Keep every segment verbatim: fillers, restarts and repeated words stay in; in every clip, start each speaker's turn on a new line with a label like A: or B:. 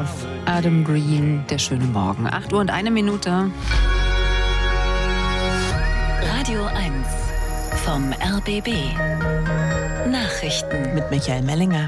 A: Love, Adam Green, Der schöne Morgen. acht Uhr und eine Minute.
B: Radio eins vom R B B. Nachrichten
A: Mit Michael Mellinger.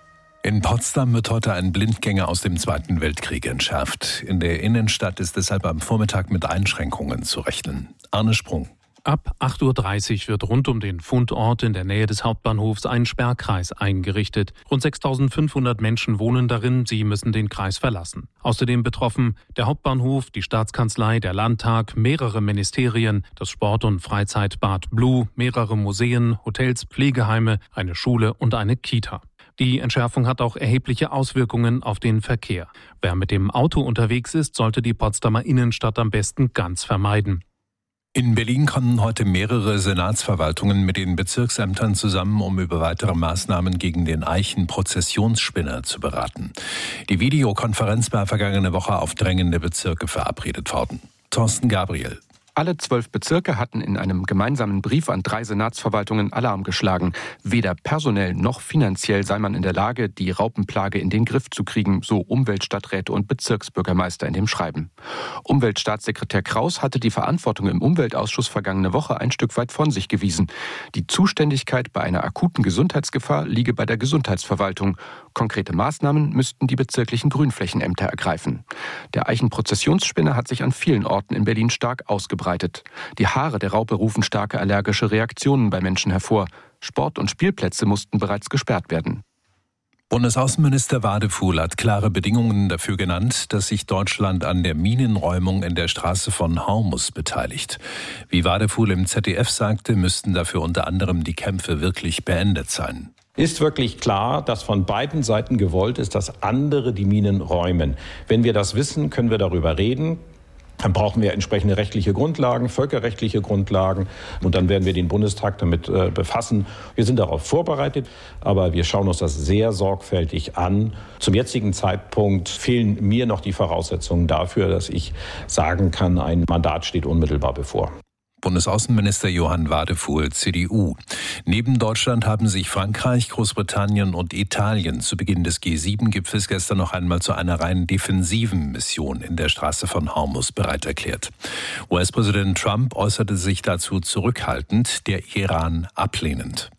C: In Potsdam wird heute ein Blindgänger aus dem Zweiten Weltkrieg entschärft. In der Innenstadt ist deshalb am Vormittag mit Einschränkungen zu rechnen. Arne Sprung.
D: Ab acht Uhr dreißig wird rund um den Fundort in der Nähe des Hauptbahnhofs ein Sperrkreis eingerichtet. Rund sechstausendfünfhundert Menschen wohnen darin, sie müssen den Kreis verlassen. Außerdem betroffen der Hauptbahnhof, die Staatskanzlei, der Landtag, mehrere Ministerien, das Sport- und Freizeitbad Blue, mehrere Museen, Hotels, Pflegeheime, eine Schule und eine Kita. Die Entschärfung hat auch erhebliche Auswirkungen auf den Verkehr. Wer mit dem Auto unterwegs ist, sollte die Potsdamer Innenstadt am besten ganz vermeiden.
C: In Berlin kommen heute mehrere Senatsverwaltungen mit den Bezirksämtern zusammen, um über weitere Maßnahmen gegen den Eichen-Prozessionsspinner zu beraten. Die Videokonferenz war vergangene Woche auf Drängen der Bezirke verabredet worden. Thorsten Gabriel.
E: Alle zwölf Bezirke hatten in einem gemeinsamen Brief an drei Senatsverwaltungen Alarm geschlagen. Weder personell noch finanziell sei man in der Lage, die Raupenplage in den Griff zu kriegen, so Umweltstadträte und Bezirksbürgermeister in dem Schreiben. Umweltstaatssekretär Kraus hatte die Verantwortung im Umweltausschuss vergangene Woche ein Stück weit von sich gewiesen. Die Zuständigkeit bei einer akuten Gesundheitsgefahr liege bei der Gesundheitsverwaltung. Konkrete Maßnahmen müssten die bezirklichen Grünflächenämter ergreifen. Der Eichen-Prozessionsspinner hat sich an vielen Orten in Berlin stark ausgebreitet. Die Haare der Raupe rufen starke allergische Reaktionen bei Menschen hervor. Sport- und Spielplätze mussten bereits gesperrt werden.
C: Bundesaußenminister Wadefuhl hat klare Bedingungen dafür genannt, dass sich Deutschland an der Minenräumung in der Straße von Hormus beteiligt. Wie Wadefuhl im Z D F sagte, müssten dafür unter anderem die Kämpfe wirklich beendet sein.
F: Ist wirklich klar, dass von beiden Seiten gewollt ist, dass andere die Minen räumen. Wenn wir das wissen, können wir darüber reden. Dann brauchen wir entsprechende rechtliche Grundlagen, völkerrechtliche Grundlagen. Und dann werden wir den Bundestag damit äh, befassen. Wir sind darauf vorbereitet, aber wir schauen uns das sehr sorgfältig an. Zum jetzigen Zeitpunkt fehlen mir noch die Voraussetzungen dafür, dass ich sagen kann, ein Mandat steht unmittelbar bevor.
C: Bundesaußenminister Johann Wadefuhl, C D U. Neben Deutschland haben sich Frankreich, Großbritannien und Italien zu Beginn des G sieben Gipfels gestern noch einmal zu einer rein defensiven Mission in der Straße von Hormus bereit erklärt. U S-Präsident Trump äußerte sich dazu zurückhaltend, der Iran ablehnend.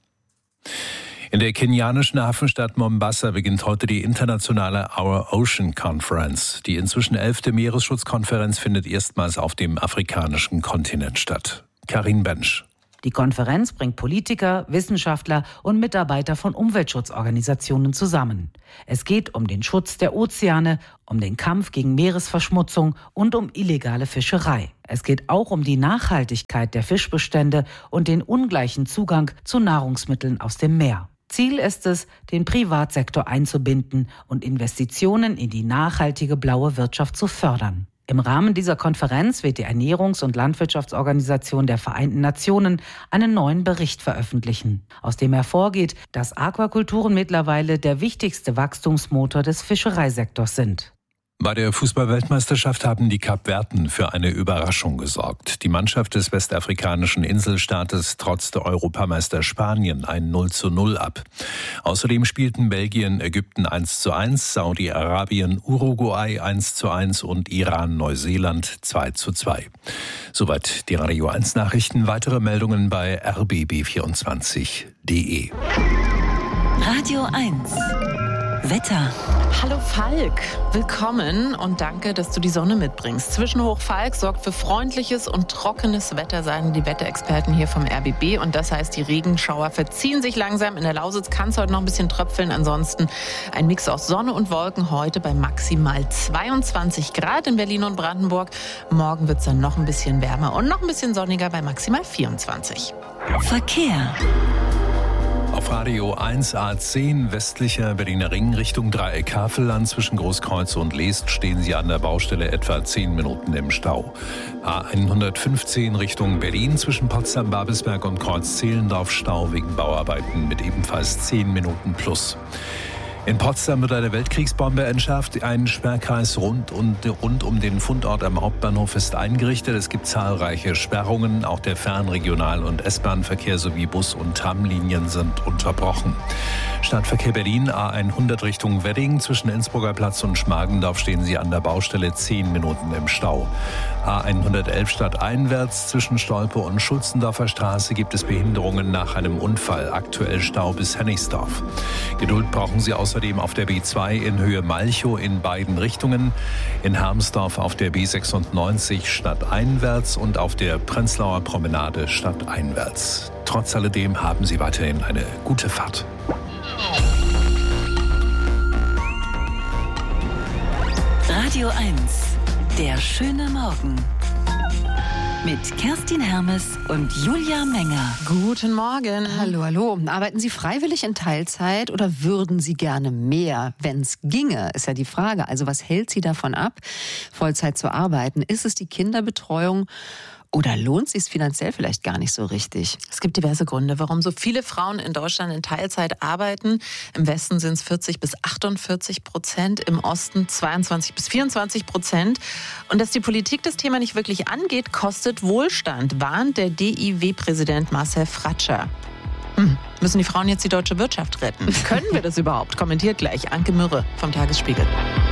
C: In der kenianischen Hafenstadt Mombasa beginnt heute die internationale Our Ocean Conference. Die inzwischen elfte Meeresschutzkonferenz findet erstmals auf dem afrikanischen Kontinent statt. Karin Bensch.
G: Die Konferenz bringt Politiker, Wissenschaftler und Mitarbeiter von Umweltschutzorganisationen zusammen. Es geht um den Schutz der Ozeane, um den Kampf gegen Meeresverschmutzung und um illegale Fischerei. Es geht auch um die Nachhaltigkeit der Fischbestände und den ungleichen Zugang zu Nahrungsmitteln aus dem Meer. Ziel ist es, den Privatsektor einzubinden und Investitionen in die nachhaltige blaue Wirtschaft zu fördern. Im Rahmen dieser Konferenz wird die Ernährungs- und Landwirtschaftsorganisation der Vereinten Nationen einen neuen Bericht veröffentlichen, aus dem hervorgeht, dass Aquakulturen mittlerweile der wichtigste Wachstumsmotor des Fischereisektors sind.
C: Bei der Fußball-Weltmeisterschaft haben die Kapverden für eine Überraschung gesorgt. Die Mannschaft des westafrikanischen Inselstaates trotzte Europameister Spanien ein null zu null ab. Außerdem spielten Belgien Ägypten eins zu eins, Saudi-Arabien Uruguay eins zu eins und Iran Neuseeland zwei zu zwei. Soweit die Radio eins Nachrichten. Weitere Meldungen bei r b b vierundzwanzig punkt d e.
B: Radio eins Wetter.
A: Hallo Falk, willkommen und danke, dass du die Sonne mitbringst. Zwischenhoch Falk sorgt für freundliches und trockenes Wetter, sagen die Wetterexperten hier vom R B B. Und das heißt, die Regenschauer verziehen sich langsam. In der Lausitz kann es heute noch ein bisschen tröpfeln. Ansonsten ein Mix aus Sonne und Wolken heute bei maximal zweiundzwanzig Grad in Berlin und Brandenburg. Morgen wird es dann noch ein bisschen wärmer und noch ein bisschen sonniger bei maximal vierundzwanzig.
B: Verkehr.
C: Auf Radio eins A zehn westlicher Berliner Ring Richtung Dreieck Havelland zwischen Großkreuz und Leest stehen Sie an der Baustelle etwa zehn Minuten im Stau. A hundertfünfzehn Richtung Berlin zwischen Potsdam, Babelsberg und Kreuz Zehlendorf Stau wegen Bauarbeiten mit ebenfalls zehn Minuten plus. In Potsdam wird eine Weltkriegsbombe entschärft. Ein Sperrkreis rund, und, rund um den Fundort am Hauptbahnhof ist eingerichtet. Es gibt zahlreiche Sperrungen. Auch der Fern-, Regional- und S-Bahn-Verkehr sowie Bus- und Tramlinien sind unterbrochen. Stadtverkehr Berlin, A hundert Richtung Wedding. Zwischen Innsbrucker Platz und Schmargendorf stehen Sie an der Baustelle zehn Minuten im Stau. A hundertelf stadteinwärts zwischen Stolpe und Schulzendorfer Straße gibt es Behinderungen nach einem Unfall. Aktuell Stau bis Hennigsdorf. Geduld brauchen Sie außerdem auf der B zwei in Höhe Malchow in beiden Richtungen, in Hermsdorf auf der B sechsundneunzig stadteinwärts und auf der Prenzlauer Promenade stadteinwärts. Trotz alledem haben Sie weiterhin eine gute Fahrt.
B: Radio eins, der schöne Morgen. Mit Kerstin Hermes und Julia Menger.
A: Guten Morgen.
H: Hallo, hallo. Arbeiten Sie freiwillig in Teilzeit oder würden Sie gerne mehr? Wenn es ginge, ist ja die Frage. Also was hält Sie davon ab, Vollzeit zu arbeiten? Ist es die Kinderbetreuung? Oder lohnt es sich finanziell vielleicht gar nicht so richtig?
A: Es gibt diverse Gründe, warum so viele Frauen in Deutschland in Teilzeit arbeiten. Im Westen sind es vierzig bis achtundvierzig Prozent, im Osten zweiundzwanzig bis vierundzwanzig Prozent. Und dass die Politik das Thema nicht wirklich angeht, kostet Wohlstand, warnt der D I W-Präsident Marcel Fratscher. Hm, müssen die Frauen jetzt die deutsche Wirtschaft retten? Können wir das überhaupt? Kommentiert gleich Anke Mürre vom Tagesspiegel.